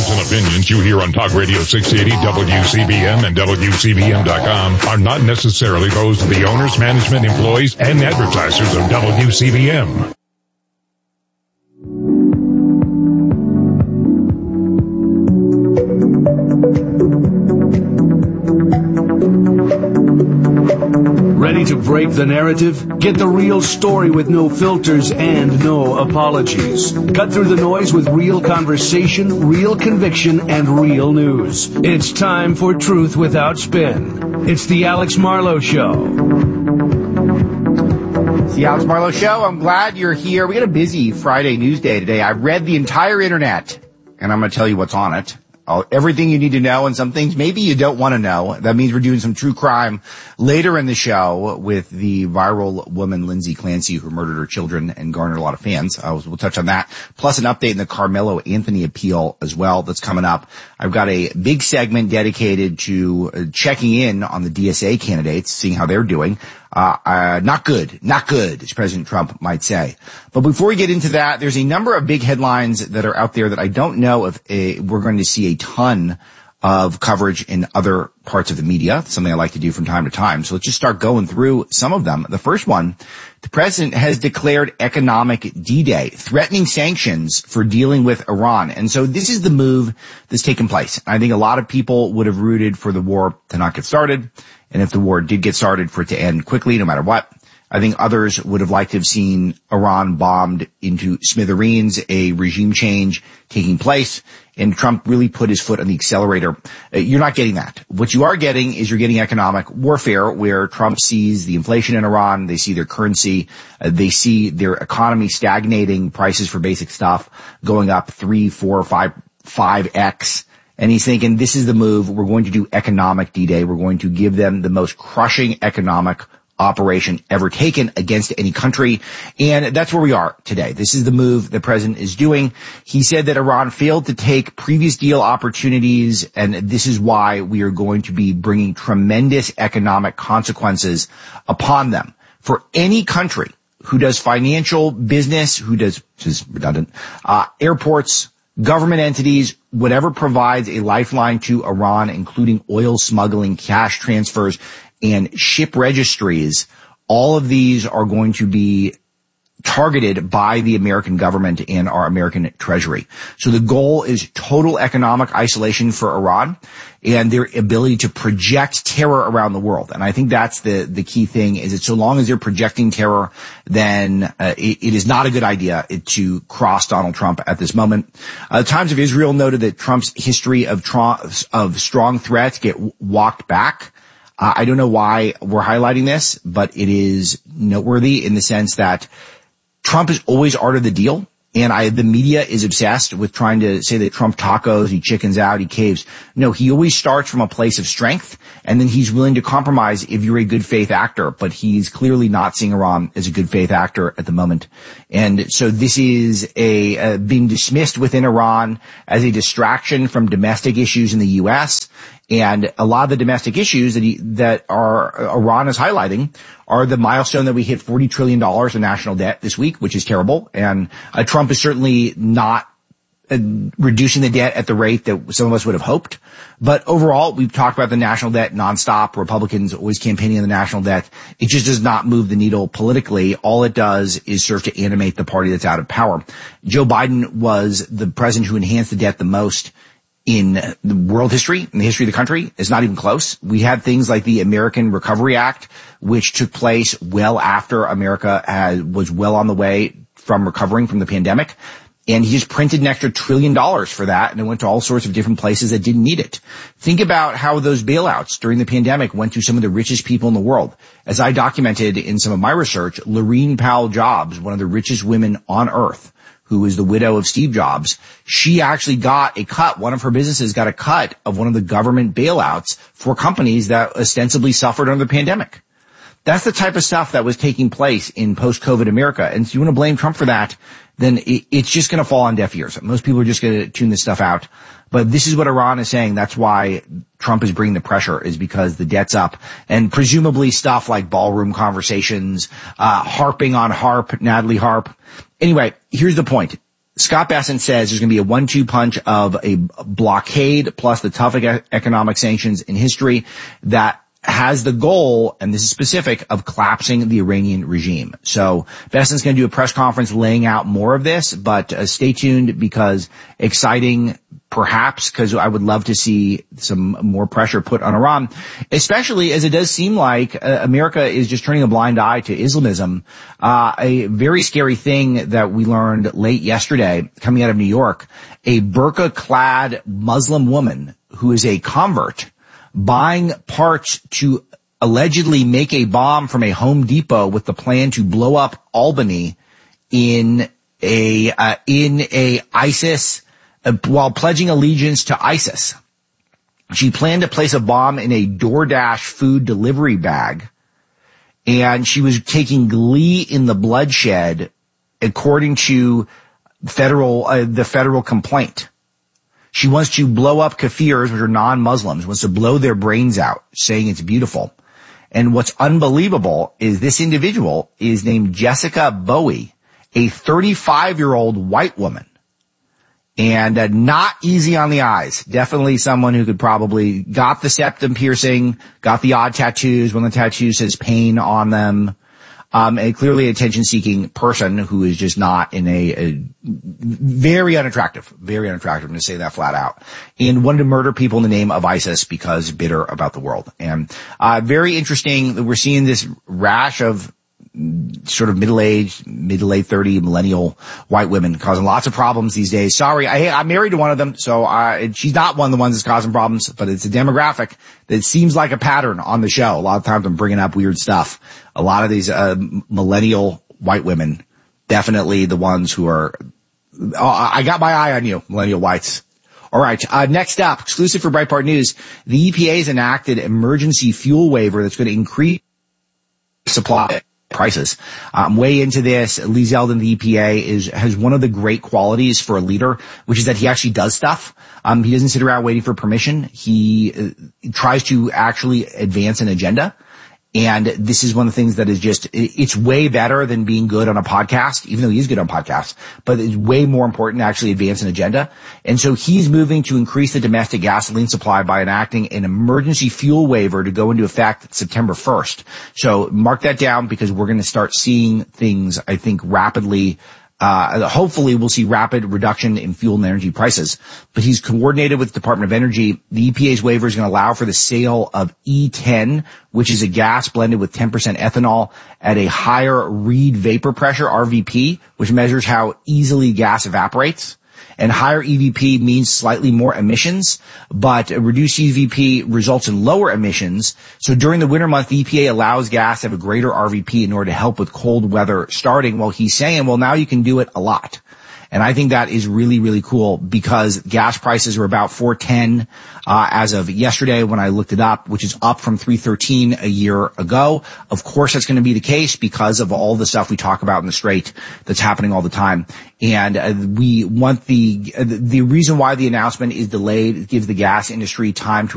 views and opinions you hear on Talk Radio 680, WCBM, and WCBM.com are not necessarily those of the owners, management, employees, and advertisers of WCBM. Ready to break the narrative? Get the real story with no filters and no apologies. Cut through the noise with real conversation, real conviction, and real news. It's time for Truth Without Spin. It's the Alex Marlow Show. It's the Alex Marlow Show. I'm glad you're here. We got a busy Friday news day today. I read the entire internet, and I'm going to tell you what's on it. Everything you need to know, and some things maybe you don't want to know. That means we're doing some true crime later in the show with the viral woman Lindsay Clancy, who murdered her children and garnered a lot of fans. We'll touch on that. Plus an update in the Carmelo Anthony appeal as well that's coming up. I've got a big segment dedicated to checking in on the DSA candidates, seeing how they're doing. Not good, as President Trump might say. But before we get into that, there's a number of big headlines that are out there that I don't know if we're going to see a ton of coverage in other parts of the media, something I like to do from time to time. So let's just start going through some of them. The first one, the president has declared economic D-Day, threatening sanctions for dealing with Iran. And so this is the move that's taken place. I think a lot of people would have rooted for the war to not get started. And if the war did get started, for it to end quickly, no matter what. I think others would have liked to have seen Iran bombed into smithereens, a regime change taking place, and Trump really put his foot on the accelerator. You're not getting that. What you are getting is you're getting economic warfare, where Trump sees the inflation in Iran, they see their currency, they see their economy stagnating, prices for basic stuff going up 3, 4, 5x. And he's thinking, this is the move. We're going to do economic D-Day. We're going to give them the most crushing economic operation ever taken against any country. And that's where we are today. This is the move the president is doing. He said that Iran failed to take previous deal opportunities, and this is why we are going to be bringing tremendous economic consequences upon them. For any country who does financial business, who does, this is redundant, airports, government entities, whatever provides a lifeline to Iran, including oil smuggling, cash transfers, and ship registries, all of these are going to be targeted by the American government and our American Treasury. So the goal is total economic isolation for Iran and their ability to project terror around the world. And I think that's the key thing, is that so long as they're projecting terror, then it is not a good idea to cross Donald Trump at this moment. The Times of Israel noted that Trump's history of strong threats get walked back. I don't know why we're highlighting this, but it is noteworthy in the sense that Trump has always arted the deal, and the media is obsessed with trying to say that Trump tacos, he chickens out, he caves. No, he always starts from a place of strength, and then he's willing to compromise if you're a good faith actor, but he's clearly not seeing Iran as a good faith actor at the moment. And so this is being dismissed within Iran as a distraction from domestic issues in the U.S., and a lot of the domestic issues that Iran is highlighting are the milestone that we hit $40 trillion in national debt this week, which is terrible. And Trump is certainly not reducing the debt at the rate that some of us would have hoped. But overall, we've talked about the national debt nonstop. Republicans always campaigning on the national debt. It just does not move the needle politically. All it does is serve to animate the party that's out of power. Joe Biden was the president who enhanced the debt the most in the world history, in the history of the country. It's not even close. We had things like the American Recovery Act, which took place well after America was well on the way from recovering from the pandemic. And he just printed an extra $1 trillion for that, and it went to all sorts of different places that didn't need it. Think about how those bailouts during the pandemic went to some of the richest people in the world. As I documented in some of my research, Laurene Powell Jobs, one of the richest women on earth, who is the widow of Steve Jobs, she actually got a cut. One of her businesses got a cut of one of the government bailouts for companies that ostensibly suffered under the pandemic. That's the type of stuff that was taking place in post-COVID America. And if you want to blame Trump for that, then it's just going to fall on deaf ears. Most people are just going to tune this stuff out. But this is what Iran is saying. That's why Trump is bringing the pressure, is because the debt's up. And presumably stuff like ballroom conversations, harping on Natalie Harp. Anyway, here's the point. Scott Bessent says there's going to be a 1-2 punch of a blockade plus the toughest economic sanctions in history that has the goal, and this is specific, of collapsing the Iranian regime. So Bessent's going to do a press conference laying out more of this, but stay tuned because exciting perhaps, because I would love to see some more pressure put on Iran, especially as it does seem like America is just turning a blind eye to Islamism. A very scary thing that we learned late yesterday coming out of New York, a burqa-clad Muslim woman who is a convert buying parts to allegedly make a bomb from a Home Depot with the plan to blow up Albany in a ISIS, while pledging allegiance to ISIS. She planned to place a bomb in a DoorDash food delivery bag, and she was taking glee in the bloodshed, according to the federal complaint. She wants to blow up Kafirs, which are non-Muslims, wants to blow their brains out, saying it's beautiful. And what's unbelievable is this individual is named Jessica Bowie, a 35-year-old white woman. And not easy on the eyes. Definitely someone who could probably got the septum piercing, got the odd tattoos, one of the tattoos says pain on them. And clearly attention-seeking person who is just not in a very unattractive. I'm going to say that flat out. And wanted to murder people in the name of ISIS because bitter about the world. And very interesting that we're seeing this rash of sort of middle-aged, mid to late 30 millennial white women causing lots of problems these days. Sorry, I'm married to one of them, so she's not one of the ones that's causing problems, but it's a demographic that seems like a pattern on the show. A lot of times I'm bringing up weird stuff. A lot of these millennial white women, definitely the ones who are, I got my eye on you, millennial whites. All right, next up, exclusive for Breitbart News, the EPA has enacted emergency fuel waiver that's going to increase supply prices. Way into this, Lee Zeldin, the EPA, has one of the great qualities for a leader, which is that he actually does stuff. He doesn't sit around waiting for permission. He tries to actually advance an agenda. And this is one of the things that is just, it's way better than being good on a podcast, even though he is good on podcasts, but it's way more important to actually advance an agenda. And so he's moving to increase the domestic gasoline supply by enacting an emergency fuel waiver to go into effect September 1st. So mark that down because we're going to start seeing things, I think, rapidly. Hopefully we'll see rapid reduction in fuel and energy prices, but he's coordinated with the Department of Energy. The EPA's waiver is going to allow for the sale of E10, which is a gas blended with 10% ethanol at a higher Reid vapor pressure, RVP, which measures how easily gas evaporates. And higher EVP means slightly more emissions, but a reduced EVP results in lower emissions. So during the winter month, the EPA allows gas to have a greater RVP in order to help with cold weather starting. Well, he's saying, well, now you can do it a lot. And I think that is really, really cool because gas prices are about $4.10 as of yesterday when I looked it up, which is up from $3.13 a year ago. Of course, that's going to be the case because of all the stuff we talk about in the Strait that's happening all the time. And we want the reason why the announcement is delayed, it gives the gas industry time to